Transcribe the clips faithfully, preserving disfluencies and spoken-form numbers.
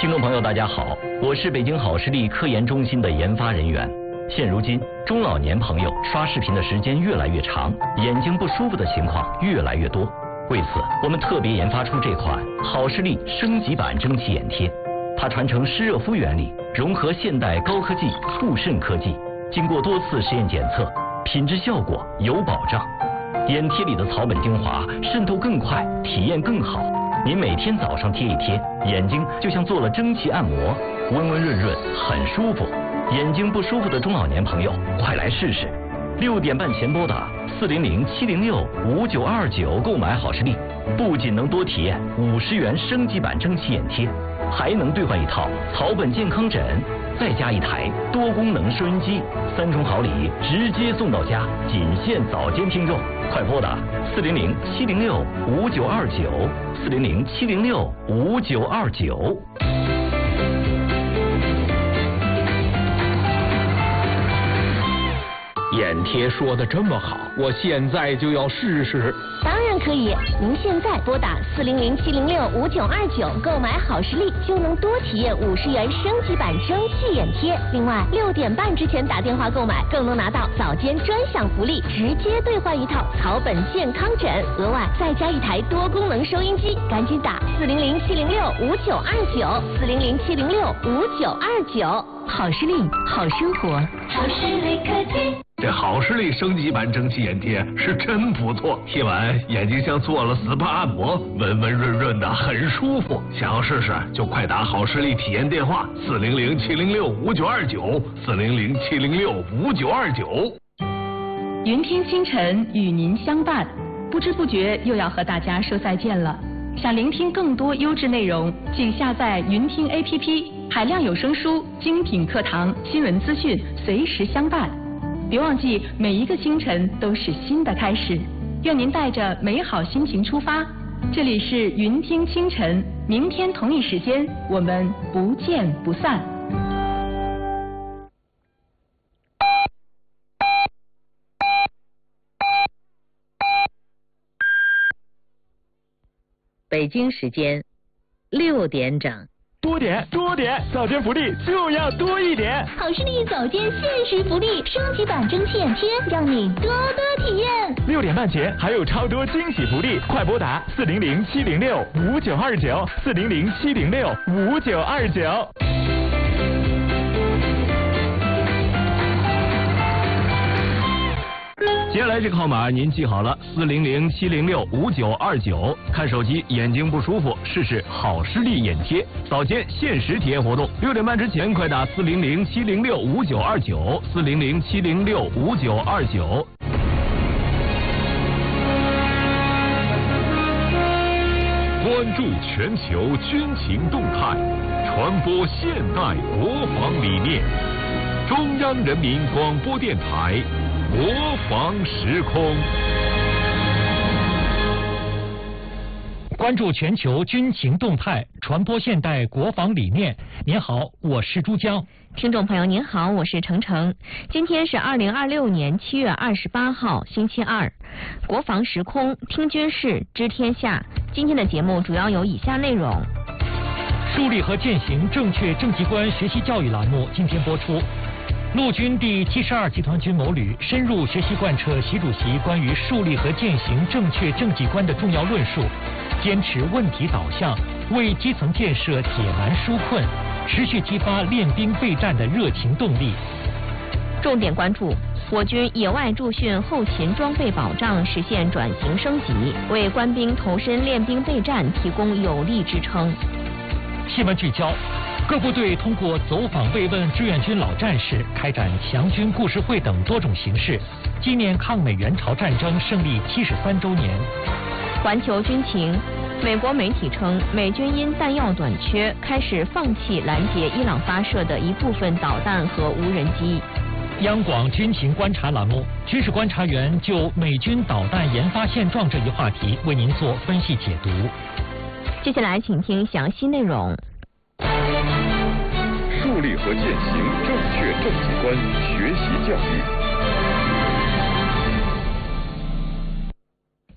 听众朋友，大家好，我是北京好视力科研中心的研发人员。现如今，中老年朋友刷视频的时间越来越长，眼睛不舒服的情况越来越多。为此，我们特别研发出这款好视力升级版蒸汽眼贴。它传承湿热敷原理，融合现代高科技护肾科技，经过多次实验检测，品质效果有保障。眼贴里的草本精华渗透更快，体验更好。您每天早上贴一贴，眼睛就像做了蒸汽按摩，温温润润，很舒服。眼睛不舒服的中老年朋友，快来试试！六点半前拨打四零零七零六五九二九购买好视力，不仅能多体验五十元升级版蒸汽眼贴，还能兑换一套草本健康枕，再加一台多功能收音机，三重好礼直接送到家，仅限早间听众，快拨打四零零七零六五九二九四零零七零六五九二九。 眼贴说的这么好，我现在就要试试。 当然可以，您现在拨打四零零七零六五九二九购买好视力，就能多体验五十元升级版蒸汽眼贴。另外，六点半之前打电话购买，更能拿到早间专享福利，直接兑换一套草本健康枕，额外再加一台多功能收音机。赶紧打四零零七零六五九二九四零零七零六五九二九。好视力，好生活。 好视力科技。 这好视力升级版蒸汽眼贴是真不错，贴完眼睛像做了 S P A 按摩，温温润润的，很舒服。想要试试就快打好视力体验电话四零零七零六五九二九四零零七零六五九二九。 云听清晨与您相伴，不知不觉又要和大家说再见了。想聆听更多优质内容，请下载云听 A P P， 海量有声书、精品课堂、新闻资讯随时相伴。别忘记，每一个清晨都是新的开始。愿您带着美好心情出发。这里是云听清晨，明天同一时间我们不见不散。 北京时间六点整。 多点多点，早间福利就要多一点。 好视力早间限时福利，升级版蒸汽眼贴，让你多多体验。 六点半前还有超多惊喜福利，快拨打四零零七零六五九二九四零零七零六五九二九。接下来这个号码您记好了，四零零七零六五九二九。看手机眼睛不舒服，试试好视力眼贴，早间限时体验活动。六点半之前快打四零零七零六五九二九四零零七零六五九二九。 关注全球军情动态，传播现代国防理念。中央人民广播电台。国防时空， 关注全球军情动态，传播现代国防理念。您好，我是珠江。 听众朋友您好，我是程程。今天是二零二六年七月二十八号，星期二。国防时空，听军事，知天下。今天的节目主要有以下内容： 树立和践行正确政绩观学习教育栏目今天播出。陆军第七十二集团军某旅深入学习贯彻习主席关于树立和践行正确政绩观的重要论述，坚持问题导向，为基层建设解难纾困，持续激发练兵备战的热情动力。 重点关注我军野外驻训后勤装备保障实现转型升级，为官兵投身练兵备战提供有力支撑。 新闻聚焦。各部队通过走访慰问志愿军老战士，开展强军故事会等多种形式，纪念抗美援朝战争胜利七十三周年。 环球军情，美国媒体称，美军因弹药短缺，开始放弃拦截伊朗发射的一部分导弹和无人机。 央广军情观察栏目，军事观察员就美军导弹研发现状这一话题为您做分析解读。 接下来请听详细内容。 树立和践行正确政绩观学习教育。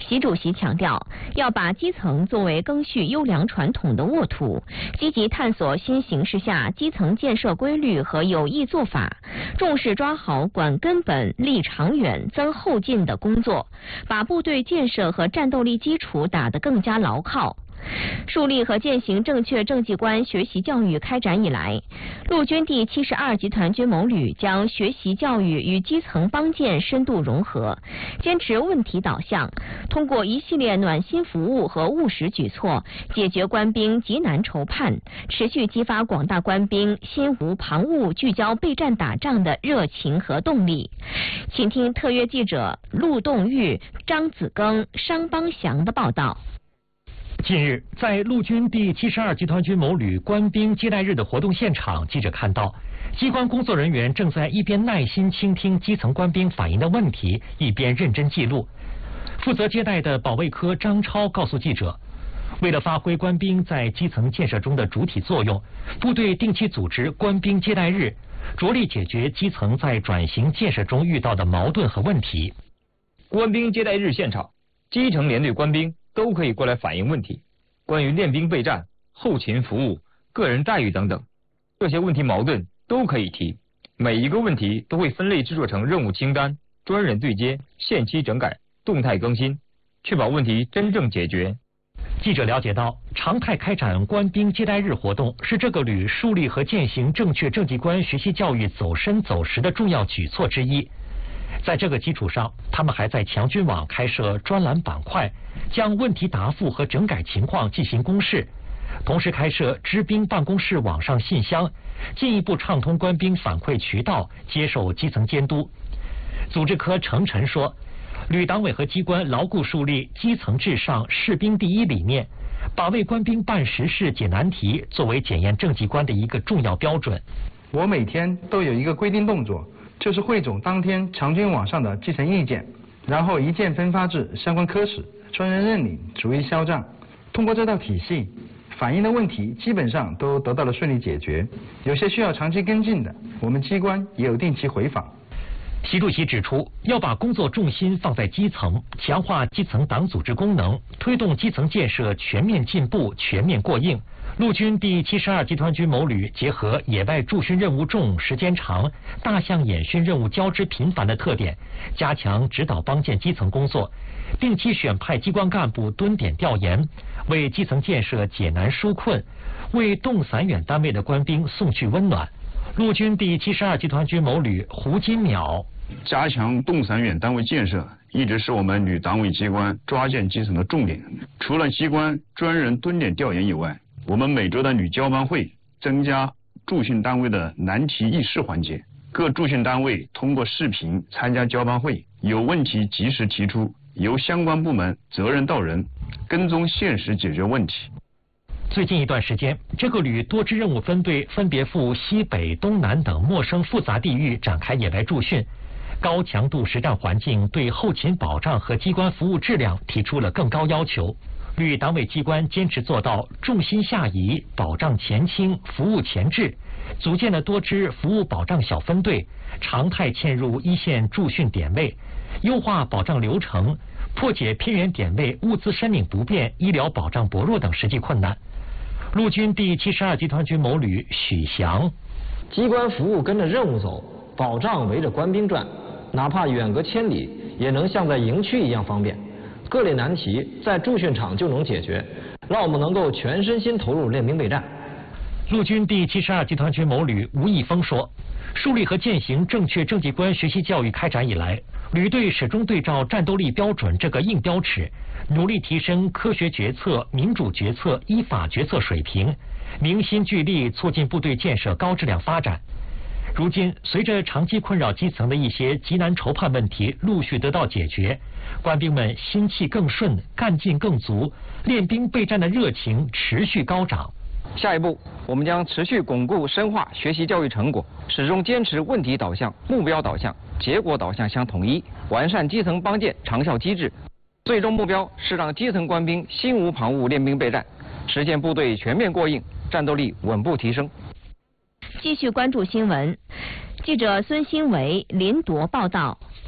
习主席强调，要把基层作为赓续优良传统的沃土，积极探索新形势下基层建设规律和有益做法，重视抓好管根本、立长远、增后劲的工作，把部队建设和战斗力基础打得更加牢靠。树立和践行正确政绩观学习教育开展以来，陆军第七十二集团军某旅将学习教育与基层帮建深度融合，坚持问题导向，通过一系列暖心服务和务实举措，解决官兵急难愁盼，持续激发广大官兵心无旁骛、聚焦备战打仗的热情和动力。请听特约记者陆栋玉、张子庚、商邦祥的报道。 近日，在陆军第七十二集团军某旅官兵接待日的活动现场，记者看到，机关工作人员正在一边耐心倾听基层官兵反映的问题，一边认真记录。负责接待的保卫科张超告诉记者，为了发挥官兵在基层建设中的主体作用，部队定期组织官兵接待日，着力解决基层在转型建设中遇到的矛盾和问题。 官兵接待日现场，基层连队官兵都可以过来反映问题，关于练兵备战、后勤服务、个人待遇等等，这些问题矛盾都可以提，每一个问题都会分类制作成任务清单，专人对接，限期整改，动态更新，确保问题真正解决。 记者了解到，常态开展官兵接待日活动是这个旅树立和践行正确政绩观学习教育走深走实的重要举措之一。在这个基础上，他们还在强军网开设专栏板块，将问题答复和整改情况进行公示，同时开设知兵办公室网上信箱，进一步畅通官兵反馈渠道，接受基层监督。组织科程晨说，旅党委和机关牢固树立基层至上、士兵第一理念，把为官兵办实事、解难题作为检验政绩观的一个重要标准。 我每天都有一个规定动作，就是汇总当天强军网上的基层意见，然后一键分发至相关科室，专人认领，逐一销账。通过这套体系，反映的问题基本上都得到了顺利解决，有些需要长期跟进的，我们机关也有定期回访。 习主席指出，要把工作重心放在基层，强化基层党组织功能，推动基层建设全面进步、全面过硬。陆军第七十二集团军某旅结合野外驻训任务重、时间长、大项演训任务交织频繁的特点，加强指导帮建基层工作，定期选派机关干部蹲点调研，为基层建设解难纾困，为动散远单位的官兵送去温暖。陆军第七十二集团军某旅胡金淼， 加强动散远单位建设一直是我们旅党委机关抓建基层的重点。除了机关专人蹲点调研以外，我们每周的旅交班会增加驻训单位的难题议事环节，各驻训单位通过视频参加交班会，有问题及时提出，由相关部门责任到人，跟踪现实解决问题。 最近一段时间，这个旅多支任务分队分别赴西北、东南等陌生复杂地域展开野外驻训，高强度实战环境对后勤保障和机关服务质量提出了更高要求。旅党委机关坚持做到重心下移、保障前倾、服务前置，组建了多支服务保障小分队，常态嵌入一线驻训点位，优化保障流程，破解偏远点位物资申领不便、医疗保障薄弱等实际困难。陆军第七十二集团军某旅许翔， 机关服务跟着任务走，保障围着官兵转，哪怕远隔千里，也能像在营区一样方便。各类难题在驻训场就能解决，让我们能够全身心投入练兵备战。 陆军第七十二集团军某旅吴义峰说，树立和践行正确政绩观学习教育开展以来，旅队始终对照战斗力标准这个硬标尺，努力提升科学决策、民主决策、依法决策水平，凝心聚力促进部队建设高质量发展。如今，随着长期困扰基层的一些急难愁盼问题陆续得到解决，官兵们心气更顺，干劲更足，练兵备战的热情持续高涨。 下一步，我们将持续巩固深化学习教育成果，始终坚持问题导向、目标导向、结果导向相统一，完善基层帮建长效机制。最终目标是让基层官兵心无旁骛练兵备战，实现部队全面过硬，战斗力稳步提升。 继续关注新闻，记者孙新维、林铎报道。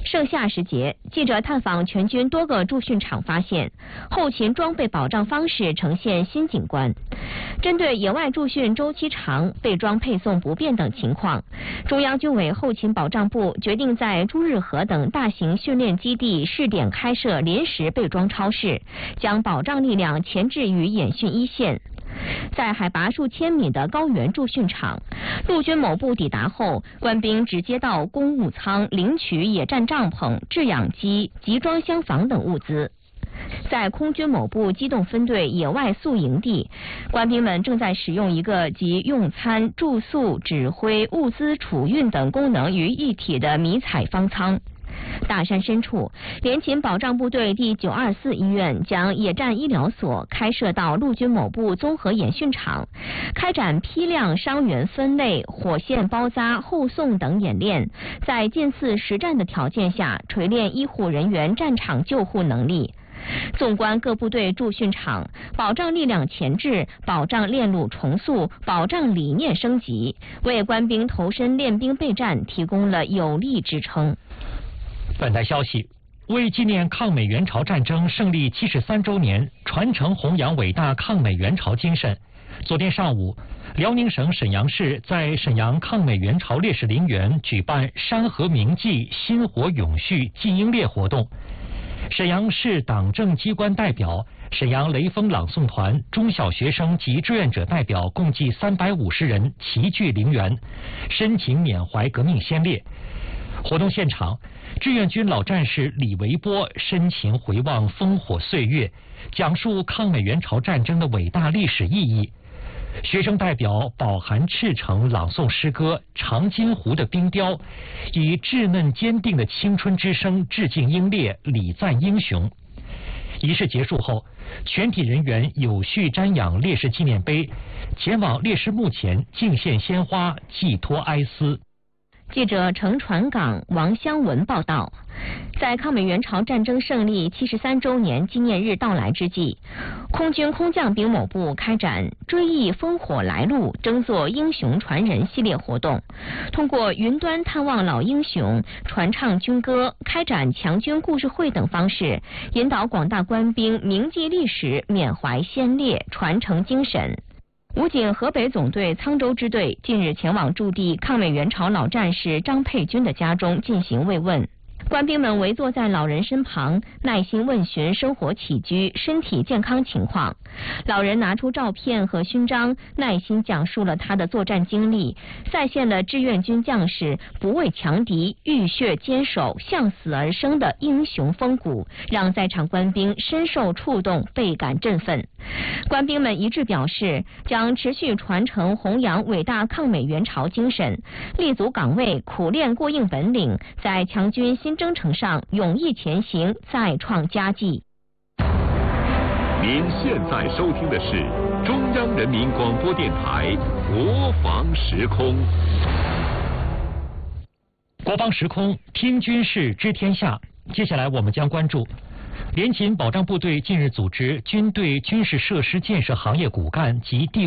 盛夏时节，记者探访全军多个驻训场，发现后勤装备保障方式呈现新景观。针对野外驻训周期长、备装配送不便等情况，中央军委后勤保障部决定在朱日河等大型训练基地试点开设临时备装超市，将保障力量前置于演训一线。在海拔数千米的高原驻训场，陆军某部抵达后，官兵直接到公务舱领取野战帐篷、制氧机、集装箱房等物资。在空军某部机动分队野外宿营地，官兵们正在使用一个集用餐、住宿、指挥、物资储运等功能于一体的迷彩方舱。大山深处，联勤保障部队第九二四医院将野战医疗所开设到陆军某部综合演训场，开展批量伤员分类、火线包扎、后送等演练，在近似实战的条件下锤炼医护人员战场救护能力。纵观各部队驻训场，保障力量前置，保障链路重塑，保障理念升级，为官兵投身练兵备战提供了有力支撑。 本台消息，为纪念抗美援朝战争胜利七十三周年，传承弘扬伟大抗美援朝精神，昨天上午，辽宁省沈阳市在沈阳抗美援朝烈士陵园举办山河铭记薪火永续祭英烈活动。沈阳市党政机关代表、沈阳雷锋朗诵团、中小学生及志愿者代表共计三百五十人齐聚陵园，深情缅怀革命先烈。活动现场，志愿军老战士李维波深情回望烽火岁月，讲述抗美援朝战争的伟大历史意义。学生代表饱含赤诚朗诵诗歌《长津湖的冰雕》，以稚嫩坚定的青春之声致敬英烈，礼赞英雄。仪式结束后，全体人员有序瞻仰烈士纪念碑，前往烈士墓前敬献鲜花，寄托哀思。 记者程传岗、王香文报道，在抗美援朝战争胜利七十三周年纪念日到来之际，空军空降兵某部开展追忆烽火来路、争做英雄传人系列活动，通过云端探望老英雄、传唱军歌、开展强军故事会等方式，引导广大官兵铭记历史、缅怀先烈、传承精神。武警河北总队沧州支队近日前往驻地抗美援朝老战士张佩军的家中进行慰问。官兵们围坐在老人身旁，耐心问询生活起居、身体健康情况。老人拿出照片和勋章，耐心讲述了他的作战经历，再现了志愿军将士不畏强敌、浴血坚守、向死而生的英雄风骨，让在场官兵深受触动，倍感振奋。官兵们一致表示，将持续传承弘扬伟大抗美援朝精神，立足岗位，苦练过硬本领，在强军新征程上勇毅前行，再创佳绩。 您现在收听的是中央人民广播电台国防时空。 国防时空，听军事知天下。接下来我们将关注联勤保障部队近日组织军队军事设施建设行业骨干及地